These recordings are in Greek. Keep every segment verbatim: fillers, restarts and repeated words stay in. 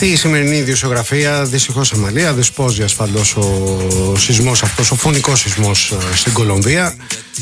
Στη σημερινή ειδησιογραφία, δυστυχώς Αμαλία, δεσπόζει ασφαλώς ο σεισμός αυτός, ο φωνικός σεισμός στην Κολομβία.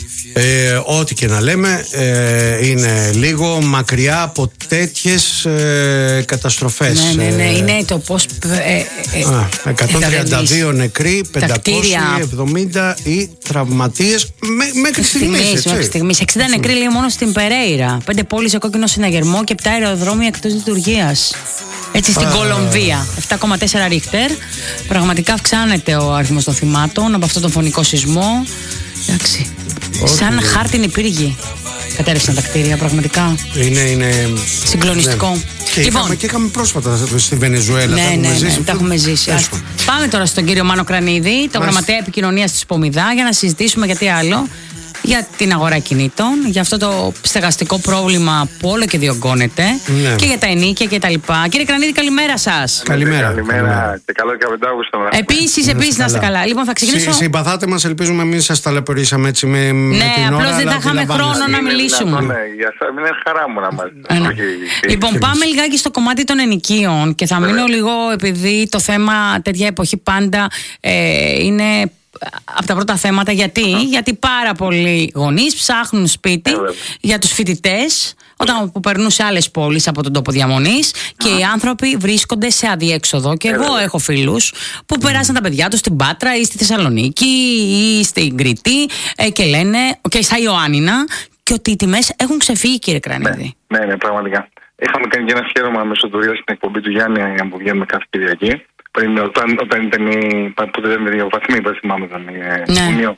Ε, ό,τι και να λέμε, ε, είναι λίγο μακριά από τέτοιες ε, καταστροφές. Ναι, ναι, ναι, είναι το πώς ε, ε, Α, εκατόν τριάντα δύο νεκροί, πεντακόσια εβδομήντα οι τραυματίες μέ, μέχρι στιγμής, μέχρι στιγμής. εξήντα νεκροί λέει μόνο στην Περέιρα, πέντε πόλεις σε κόκκινο συναγερμό και επτά αεροδρόμια εκτός λειτουργίας. Έτσι στην Α. Κολομβία, επτά κόμμα τέσσερα ρίχτερ. Πραγματικά αυξάνεται ο αριθμός των θυμάτων από αυτόν τον φωνικό σεισμό. Εντάξει. Όχι. Σαν χάρτινη πύργη κατέρευσαν τα κτίρια, πραγματικά. Είναι, είναι... συγκλονιστικό. Ναι. Και, λοιπόν, είχαμε, και είχαμε πρόσφατα στη Βενεζουέλα. Ναι, τα ναι, ναι, ζήσει. ναι, τα έχουμε ζήσει. Ας... Πάμε τώρα στον κύριο Μάνο Κρανίδη, τον γραμματέα επικοινωνίας της Πομιδά, για να συζητήσουμε γιατί άλλο. Για την αγορά κινήτων, για αυτό το στεγαστικό πρόβλημα που όλο και διωγγώνεται, ναι, και για τα ενίκια και τα λοιπά. Κύριε Κρανίδη, καλημέρα σας. Καλημέρα. Καλημέρα και καλό και Αυγούστο. Επίσης, επίσης να είστε καλά. Λοιπόν, θα ξεκινήσω. Συμπαθάτε μας, ελπίζουμε μην σας ταλαιπωρήσαμε έτσι με, με ναι, την ώρα. Ναι, απλώς δεν θα είχαμε χρόνο να μιλήσουμε. Ναι, για σας είναι χαρά μου να μας. Λοιπόν, πάμε λιγάκι στο κομμάτι των ενοικίων και θα μείνω λίγο, επειδή το θέμα τέτοια εποχή πάντα είναι από τα πρώτα θέματα. Γιατί, uh-huh. γιατί πάρα πολλοί γονείς ψάχνουν σπίτι yeah, για τους φοιτητές όταν που περνούν σε άλλες πόλεις από τον τόπο διαμονής, uh-huh. και οι άνθρωποι βρίσκονται σε αδιέξοδο. Και εγώ yeah, έχω φίλους που uh-huh. περάσαν τα παιδιά τους στην Πάτρα ή στη Θεσσαλονίκη ή στην Κρήτη ε, και λένε, και στα Ιωάννινα, και ότι οι τιμές έχουν ξεφύγει, κύριε Κρανίδη. Ναι, ναι, ναι, πραγματικά. Είχαμε κάνει και ένα σχέδιο μέσω του Ρία στην εκπομπή του Γιάννη, που βγαίνουμε κάθε Κυριακή. Πριν, όταν, όταν ήταν η. Που δεν ήταν η βαθμή, δεν θυμάμαι τον, ναι. Ιούνιο,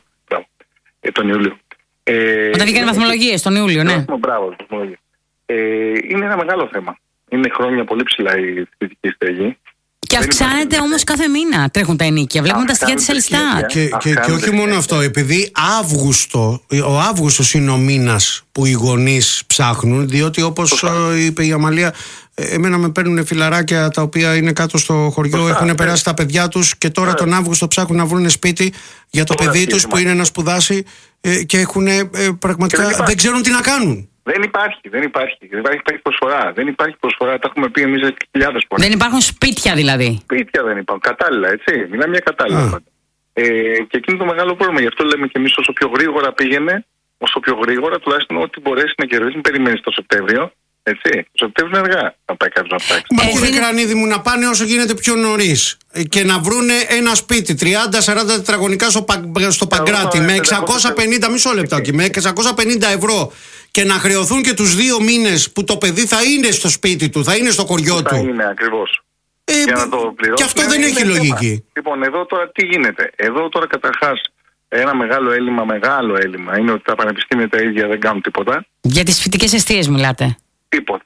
ε, τον Ιούλιο. Ε, όταν βγήκαν βαθμολογίες τον Ιούλιο, ναι. Μπράβο, βαθμολογίες. Ε, είναι ένα μεγάλο θέμα. Είναι χρόνια πολύ ψηλά η φοιτητική στέγη. Και αυξάνεται όμως κάθε μήνα. Τρέχουν τα ενίκια. Βλέπουμε τα στοιχεία της Ελστάτ. Και, και, και όχι μόνο αυτό. Επειδή Αύγουστο, ο Αύγουστος είναι ο μήνας που οι γονείς ψάχνουν, διότι όπως είπε η Αμαλία, εμένα με παίρνουν φιλαράκια τα οποία είναι κάτω στο χωριό, Σωστά, έχουν περάσει τα παιδιά τους και τώρα yeah. τον Αύγουστο ψάχνουν να βρουν σπίτι για το, το παιδί τους που είναι να σπουδάσει και έχουν πραγματικά και δεν, δεν ξέρουν τι να κάνουν. Δεν υπάρχει, δεν υπάρχει. Δεν υπάρχει, υπάρχει προσφορά. Δεν υπάρχει προσφορά. Τα έχουμε πει εμείς χιλιάδες φορές. Δεν υπάρχουν σπίτια δηλαδή. Σπίτια δεν υπάρχουν. Κατάλληλα, έτσι. Μιλάμε για κατάλληλα. Ε, και εκείνο το μεγάλο πρόβλημα. Γι' αυτό λέμε και εμείς όσο πιο γρήγορα πήγαινε, όσο πιο γρήγορα τουλάχιστον ό,τι μπορέσει να κερδίσει. Μην περιμένει το Σεπτέμβριο. Έτσι. Το Σεπτέμβριο είναι αργά να πάει κάποιος να πάει. Μα κύριε Κρανίδη μου, να πάνε όσο γίνεται πιο νωρίς και να βρούνε ένα σπίτι τριάντα σαράντα τετραγωνικά στο, στο Παγκράτη με εξακόσια πενήντα, μισό λεπτό εκεί, με εξακόσια πενήντα ευρώ και να χρεωθούν και τους δύο μήνες που το παιδί θα είναι στο σπίτι του, θα είναι στο χωριό θα του. Θα είναι ακριβώς. Ε, για να το και αυτό δεν έχει λογική. Θέμα. Λοιπόν, εδώ τώρα τι γίνεται. Εδώ τώρα καταρχάς ένα μεγάλο έλλειμμα, μεγάλο έλλειμμα είναι ότι τα πανεπιστήμια τα ίδια δεν κάνουν τίποτα. Για τις φοιτικές εστίες μιλάτε. Τίποτα.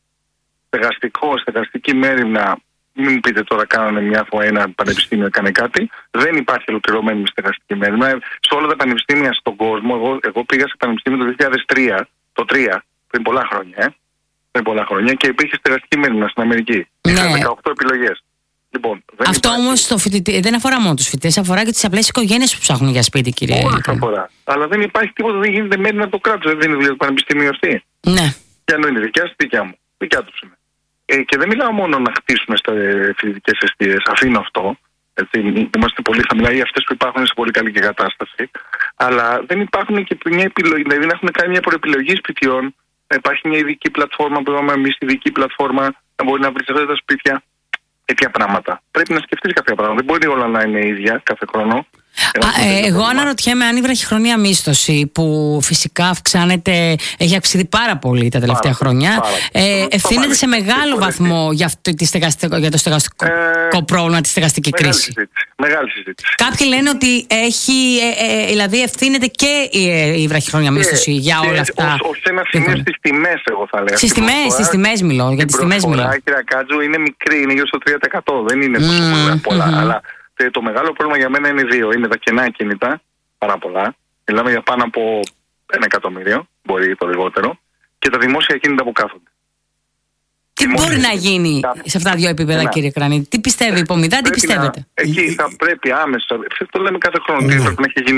Στεγαστικό, στεγαστική μέρημνα, μην πείτε τώρα κάνανε μια φορά ένα πανεπιστήμιο έκανε κάτι. Δεν υπάρχει ολοκληρωμένη στεγαστική μέρημνα. Σε όλα τα πανεπιστήμια στον κόσμο, εγώ, εγώ πήγα σε πανεπιστήμιο το δύο χιλιάδες τρία, το τρία, πριν πολλά χρόνια, ε, πριν πολλά χρόνια και υπήρχε στεγαστική μέρημνα στην Αμερική. Ναι. Είχαν δεκαοκτώ επιλογές. Λοιπόν, δεν αυτό όμως δεν αφορά μόνο τους φοιτητές, αφορά και τις απλές οικογένειες που ψάχνουν για σπίτι, κύριε. Όλα αφορά. Αλλά δεν υπάρχει τίποτα, δεν γίνεται μέρημνα από το κράτος. Δεν είναι δουλειά του πανεπιστήμιου αυτή. Ναι. Και αν είναι δικιά σου, δικιά μου. Δικιά τους είναι. Ε, και δεν μιλάω μόνο να χτίσουμε στα φοιτητικές εστίες, αφήνω αυτό. Έτσι, είμαστε πολύ χαμηλά ή αυτές που υπάρχουν σε πολύ καλή κατάσταση. Αλλά δεν υπάρχουν και μια επιλογή, δηλαδή να έχουν κάνει μια προεπιλογή σπιτιών, να υπάρχει μια ειδική πλατφόρμα που είπαμε εμείς, ειδική πλατφόρμα, να μπορεί να βρει αυτά τα σπίτια. Τέτοια πράγματα. Πρέπει να σκεφτείς κάποια πράγματα. Δεν μπορεί όλα να είναι ίδια κάθε χρόνο. Α, ε, εγώ αναρωτιέμαι αν η βραχυχρονία μίσθωση που φυσικά αυξάνεται, έχει αυξηθεί πάρα πολύ τα τελευταία πάρα, χρόνια, πάρα, ε, ευθύνεται σε μεγάλο βαθμό για, αυτό, τη στεγαστικό, για το στεγαστικό ε, πρόβλημα, τη στεγαστική μεγάλη κρίση. Συζήτηση, μεγάλη συζήτηση. Κάποιοι λένε ότι έχει, ε, ε, δηλαδή ευθύνεται και η, ε, η βραχυχρονία μίσθωση ε, για όλα αυτά. Ως ένα σημείο στις τιμές, εγώ θα λέω. Στις τιμές, στις τιμές μιλώ. Για τις τιμές μιλώ. Η κυρία Κάτζου είναι μικρή, είναι γύρω στο τρία τοις εκατό. Δεν είναι τόσο mm, πολλά. Mm-hmm. Αλλά το μεγάλο πρόβλημα για μένα είναι δύο. Είναι τα κενά κινητά, πάρα πολλά. Μιλάμε για πάνω από ένα εκατομμύριο, μπορεί το λιγότερο, και τα δημόσια κίνητα που κάθονται. Τι δημόσια μπορεί να γίνει κάθονται. Σε αυτά τα δύο επίπεδα, ναι, κύριε Κρανίδη? Τι πιστεύει η Πομιδά, τι πιστεύετε? Να, εκεί θα πρέπει άμεσα, το λέμε κάθε χρόνο, mm. τι πρέπει να έχει γίνει.